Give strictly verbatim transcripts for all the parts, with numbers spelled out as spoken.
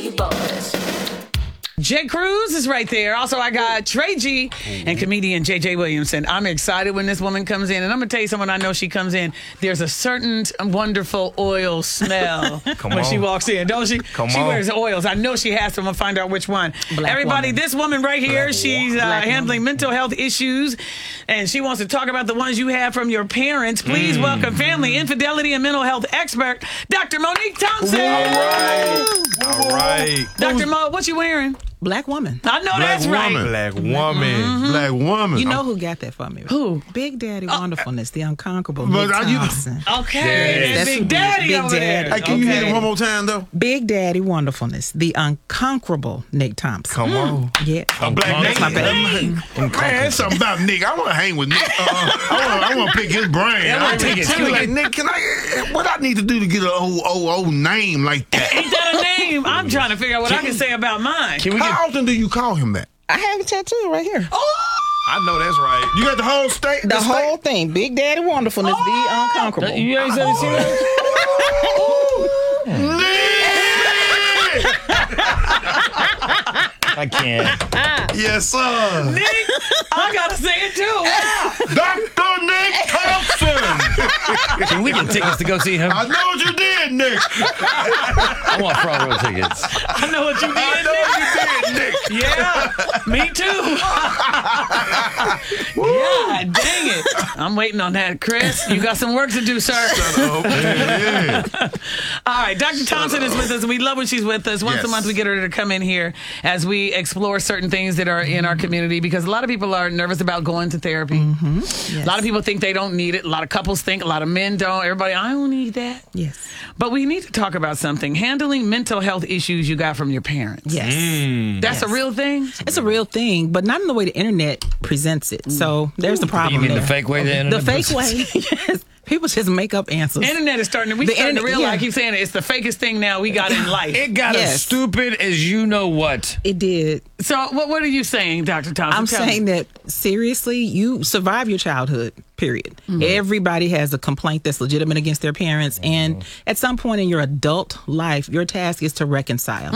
City Boys. Jay Cruz is right there. Also, I got Trey G and comedian J J Williamson. I'm excited when this woman comes in. And I'm going to tell you someone I know she comes in. There's a certain wonderful oil smell when on. she walks in, don't she? Come she on. wears oils. I know she has some. I'm going to find out which one. Black Everybody, woman. this woman right here, Black she's uh, Black handling woman. mental health issues. And she wants to talk about the ones you have from your parents. Please welcome family, infidelity, and mental health expert, Doctor Monique Thompson. All right. All right. Doctor Mo, what you wearing? Black woman. I know Black that's right. woman. Black woman. Black woman. You know who got that for me? Who? Big Daddy Wonderfulness, the unconquerable But Nick are you- Thompson. Okay, Yes. that's Big Daddy Big over Daddy. there. Hey, can you hit Okay. it one more time though? Big Daddy Wonderfulness, the unconquerable Nick Thompson. Come on. Yeah. A black Nick. my bad. Man, there's something about Nick. I want to hang with Nick. Uh, I want. I want to pick his brain. I wanna take I his- was like, Nick, can I? What I need to do to get an old, old, old name like that? Ain't that a name? I'm trying to figure out what I can say about mine. Can we get? How often do you call him that? I have a tattoo right here. I know that's right. You got the whole state. The whole thing. Big Daddy Wonderfulness, the unconquerable. You ain't said see that? I can't. Yes, sir. Nick, I gotta say it too. Wow. Doctor Nick Thompson. Can we get tickets to go see him? I know what you did, Nick. I want front row tickets. I know what you did. I know what you did, Nick. Yeah, me too. God dang it. I'm waiting on that, Chris. You got some work to do, sir. Yeah. All right, Doctor Thompson is with us. We love when she's with us. Once a Yes. month, we get her to come in here as we explore certain things that are in our community because a lot of people are nervous about going to therapy. Yes. A lot of people think they don't need it. A lot of couples think, a lot of men don't. Everybody, I don't need that. Yes. But we need to talk about something. Handling mental health issues you got from your parents. Yes. That's a Yes. real thing? It's a real thing, but not in the way the internet presents it. So there's the problem. You mean the there. fake way the The internet fake presents- way. Yes. People just make up answers. Internet is starting to, we The starting to internet- realize, yeah. I keep saying it, it's the fakest thing now we got in life. It got as Yes. stupid as you know what. It did. So what, what are you saying, Doctor Thompson? I'm Tell me. saying that seriously, you survive your childhood, period. Everybody has a complaint that's legitimate against their parents. And at some point in your adult life, your task is to reconcile.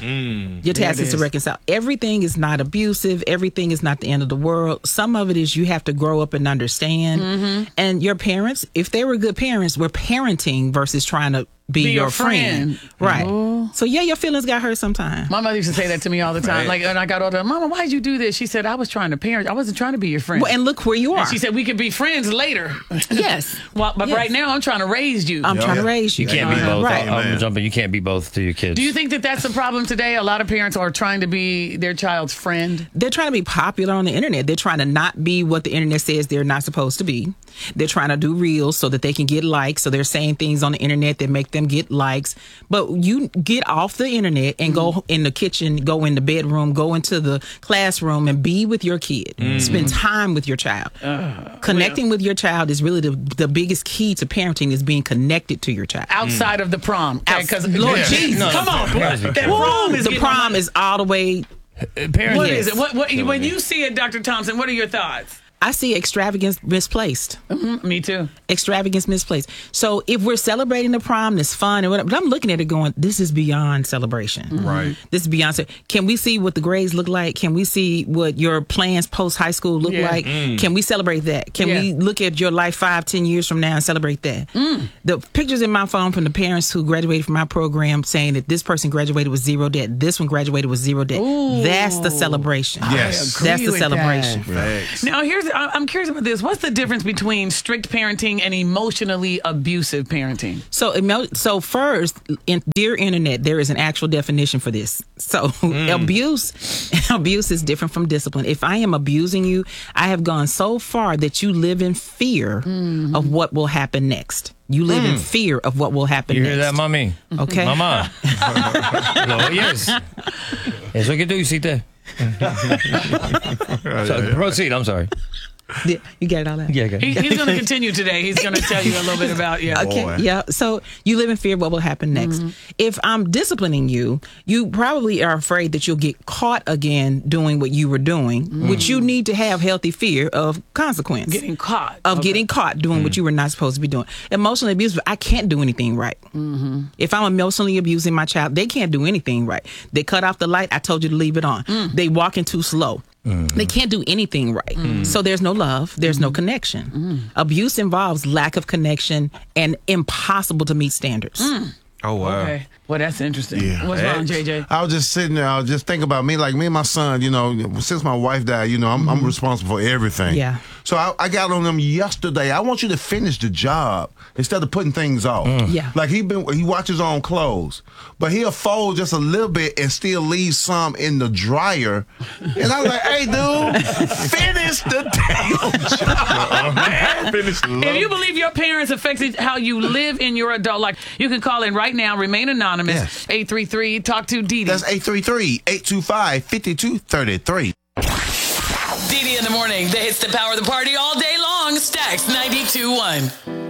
Your task it is to is. reconcile. Everything is not abusive. Everything is not the end of the world. Some of it is you have to grow up and understand. And your parents, if they were good parents, were parenting versus trying to be, Be your, your friend. friend. Right. So yeah, your feelings got hurt sometimes. My mother used to say that to me all the time. Right. Like, and I got older, Mama, why'd you do this? She said, I was trying to parent. I wasn't trying to be your friend. Well, and look where you are. And she said, we could be friends later. yes. Well, but Yes. right now, I'm trying to raise you. I'm trying to raise you. You can't be both. Right. I'm Amen. jumping. You can't be both to your kids. Do you think that that's the problem today? A lot of parents are trying to be their child's friend. They're trying to be popular on the internet. They're trying to not be what the internet says they're not supposed to be. They're trying to do reels so that they can get likes. So they're saying things on the internet that make them get likes. But you get off the internet and go in the kitchen, go in the bedroom, go into the classroom and be with your kid. Spend time with your child. Connecting with your child is really the, the biggest key to parenting is being connected to your child. Outside of the prom. Because, Lord yeah. Jesus. No, Come on. parents That be prom is the getting prom on- is all the way. Parents, What Yes. is it? What, what, when you see it, Doctor Thompson, what are your thoughts? I see extravagance misplaced. Me too. Extravagance misplaced. So if we're celebrating the prom, it's fun and whatever. But I'm looking at it going, this is beyond celebration. Right. This is beyond. ce- Can we see what the grades look like? Can we see what your plans post high school look Yeah. like? Can we celebrate that? Can we Yeah. look at your life five, ten years from now and celebrate that? The pictures in my phone from the parents who graduated from my program saying that this person graduated with zero debt, this one graduated with zero debt. That's the celebration. Yes. agree That's the with celebration. Facts. Now, here's I- I'm curious about this. What's the difference between strict parenting and emotionally abusive parenting? So, emo- so first, in dear internet, there is an actual definition for this. So, abuse, abuse is different from discipline. If I am abusing you, I have gone so far that you live in fear of what will happen next. You live in fear of what will happen You next. hear that, mami? Okay. Mamá. Lo oyes. Eso que tú hiciste. So, proceed. I'm sorry. Yeah, you get it all out. Yeah, okay. He, he's going to continue today. He's going to tell you a little bit about yeah. Okay. Boy. Yeah. So you live in fear of what will happen next. Mm-hmm. If I'm disciplining you, you probably are afraid that you'll get caught again doing what you were doing, Mm. which you need to have healthy fear of consequence. Getting caught. Of Okay. getting caught doing what you were not supposed to be doing. Emotionally abusive, I can't do anything right. Mm-hmm. If I'm emotionally abusing my child, they can't do anything right. They cut off the light, I told you to leave it on. Mm. They walking too slow. They can't do anything right. Mm. So there's no love, there's no connection. Mm. Abuse involves lack of connection and impossible to meet standards. Oh, wow. Okay. Well, that's interesting. Yeah. What's wrong, J J? I was just sitting there. I was just thinking about me, like me and my son. You know, since my wife died, you know, I'm, I'm responsible for everything. Yeah. So I, I got on them yesterday. I want you to finish the job instead of putting things off. Yeah. Like he been, he watches on clothes, but he'll fold just a little bit and still leave some in the dryer. And I was like, "Hey, dude, finish the damn job, man. Finish the If you believe your parents affected how you live in your adult life, you can call in right now. Remain anonymous. Yes. eight three three talk to Dee Dee. That's eight three three, eight two five, five two three three. Dee Dee in the morning. That hits the power of the party all day long. Stacks ninety-two point one.